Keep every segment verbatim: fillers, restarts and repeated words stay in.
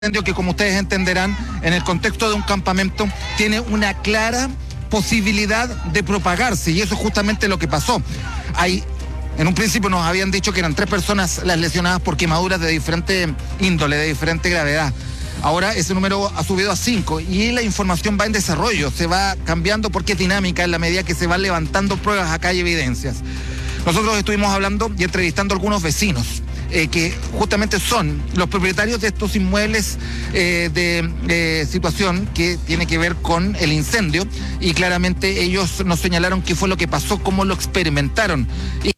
incendio que, como ustedes entenderán, en el contexto de un campamento tiene una clara posibilidad de propagarse, y eso es justamente lo que pasó. Hay, en un principio nos habían dicho que eran tres personas las lesionadas por quemaduras de diferente índole, de diferente gravedad. Ahora ese número ha subido a cinco y la información va en desarrollo, se va cambiando porque es dinámica en la medida que se van levantando pruebas, acá hay evidencias. Nosotros estuvimos hablando y entrevistando a algunos vecinos eh, que justamente son los propietarios de estos inmuebles eh, de eh, situación que tiene que ver con el incendio, y claramente ellos nos señalaron qué fue lo que pasó, cómo lo experimentaron. Y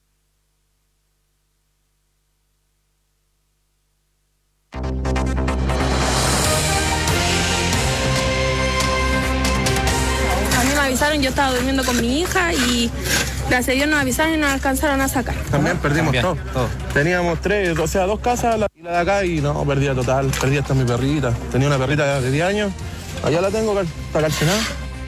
yo estaba durmiendo con mi hija y gracias a Dios nos avisaron y nos alcanzaron a sacar. También perdimos También, todo. todo. Teníamos tres, o sea, dos casas, la, la de acá, y no, perdía total. Perdí hasta mi perrita. Tenía una perrita de diez años. Allá la tengo, está calcinada.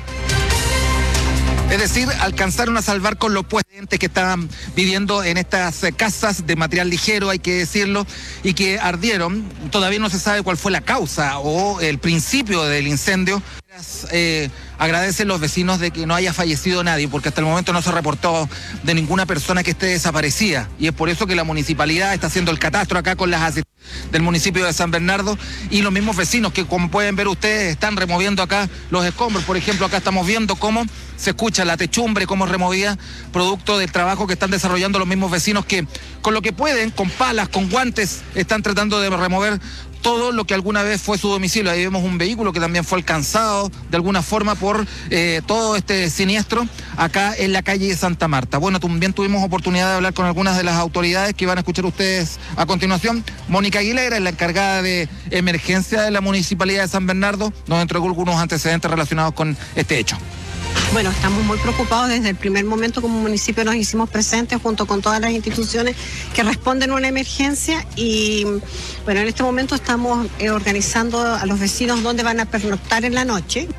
Es decir, alcanzaron a salvar con los puentes que estaban viviendo en estas casas de material ligero, hay que decirlo, y que ardieron. Todavía no se sabe cuál fue la causa o el principio del incendio. Eh, agradecen los vecinos de que no haya fallecido nadie, porque hasta el momento no se reportó de ninguna persona que esté desaparecida, y es por eso que la municipalidad está haciendo el catastro acá con las asistencias del municipio de San Bernardo, y los mismos vecinos que, como pueden ver ustedes, están removiendo acá los escombros. Por ejemplo, acá estamos viendo cómo se escucha la techumbre, cómo es removida, producto del trabajo que están desarrollando los mismos vecinos que, con lo que pueden, con palas, con guantes, están tratando de remover todo lo que alguna vez fue su domicilio. Ahí vemos un vehículo que también fue alcanzado de alguna forma por eh, todo este siniestro acá en la calle Santa Marta. Bueno, también tuvimos oportunidad de hablar con algunas de las autoridades que van a escuchar ustedes a continuación. Mónica Aguilera es la encargada de emergencia de la Municipalidad de San Bernardo. Nos entregó algunos antecedentes relacionados con este hecho. Bueno, estamos muy preocupados. Desde el primer momento como municipio nos hicimos presentes junto con todas las instituciones que responden a una emergencia, y bueno, en este momento estamos eh, organizando a los vecinos dónde van a pernoctar en la noche.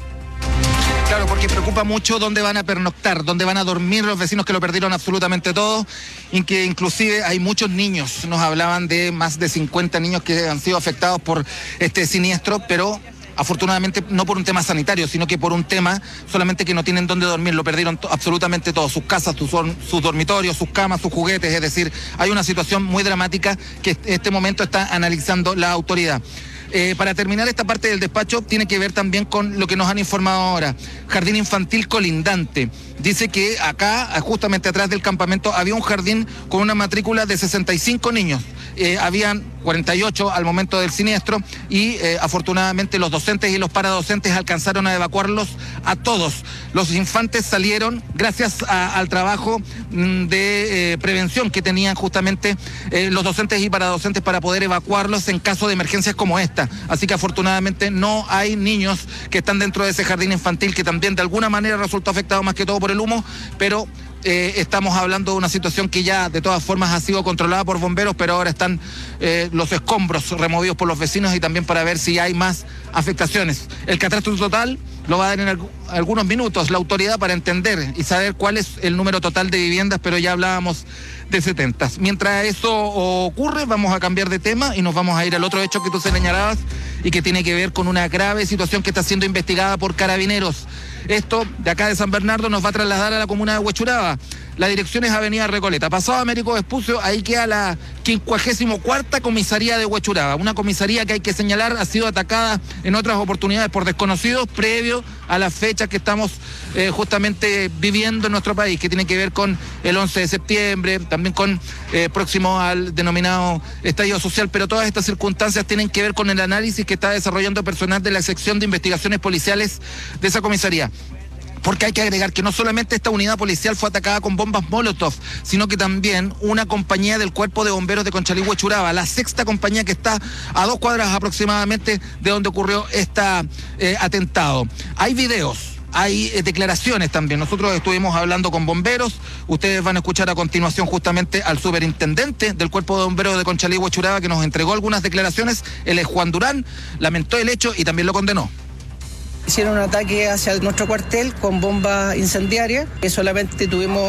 Claro, porque preocupa mucho dónde van a pernoctar, dónde van a dormir los vecinos que lo perdieron absolutamente todo, y que inclusive hay muchos niños. Nos hablaban de más de cincuenta niños que han sido afectados por este siniestro, pero afortunadamente no por un tema sanitario, sino que por un tema solamente que no tienen dónde dormir. Lo perdieron to- absolutamente todo, sus casas, sus, sus dormitorios, sus camas, sus juguetes. Es decir, hay una situación muy dramática que en este momento está analizando la autoridad. Eh, para terminar esta parte del despacho, tiene que ver también con lo que nos han informado ahora. Jardín infantil colindante. Dice que acá, justamente atrás del campamento, había un jardín con una matrícula de sesenta y cinco niños. Eh, habían cuarenta y ocho al momento del siniestro, y eh, afortunadamente los docentes y los paradocentes alcanzaron a evacuarlos a todos. Los infantes salieron gracias a, al trabajo mm, de eh, prevención que tenían justamente eh, los docentes y paradocentes para poder evacuarlos en caso de emergencias como esta. Así que afortunadamente no hay niños que están dentro de ese jardín infantil, que también de alguna manera resultó afectado más que todo por el humo, pero Eh, estamos hablando de una situación que ya de todas formas ha sido controlada por bomberos, pero ahora están eh, los escombros removidos por los vecinos, y también para ver si hay más afectaciones. El catastro total lo va a dar en alg- algunos minutos la autoridad para entender y saber cuál es el número total de viviendas, pero ya hablábamos de setenta. Mientras eso ocurre, vamos a cambiar de tema y nos vamos a ir al otro hecho que tú señalabas y que tiene que ver con una grave situación que está siendo investigada por Carabineros. Esto de acá de San Bernardo nos va a trasladar a la comuna de Huechuraba. La dirección es Avenida Recoleta. Pasado Américo Vespucio, ahí queda la quincuagésimo cuarta comisaría de Huechuraba. Una comisaría que, hay que señalar, ha sido atacada en otras oportunidades por desconocidos previo a las fechas que estamos eh, justamente viviendo en nuestro país, que tiene que ver con el once de septiembre, también con eh, próximo al denominado estallido social, pero todas estas circunstancias tienen que ver con el análisis que está desarrollando personal de la sección de investigaciones policiales de esa comisaría. Porque hay que agregar que no solamente esta unidad policial fue atacada con bombas Molotov, sino que también una compañía del Cuerpo de Bomberos de Conchalí, Huechuraba, la sexta compañía que está a dos cuadras aproximadamente de donde ocurrió este eh, atentado. Hay videos, hay eh, declaraciones también. Nosotros estuvimos hablando con bomberos. Ustedes van a escuchar a continuación justamente al superintendente del Cuerpo de Bomberos de Conchalí, Huechuraba, que nos entregó algunas declaraciones. Él es Juan Durán, lamentó el hecho y también lo condenó. Hicieron un ataque hacia nuestro cuartel con bombas incendiarias, que solamente tuvimos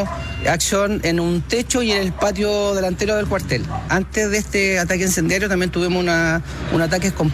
acción en un techo y en el patio delantero del cuartel. Antes de este ataque incendiario también tuvimos una, un ataque con